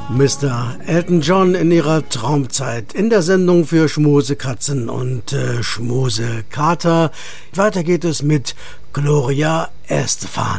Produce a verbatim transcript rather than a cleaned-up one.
Mister Elton John in ihrer Traumzeit in der Sendung für Schmusekatzen und äh, Schmusekater. Weiter geht es mit Gloria Estefan.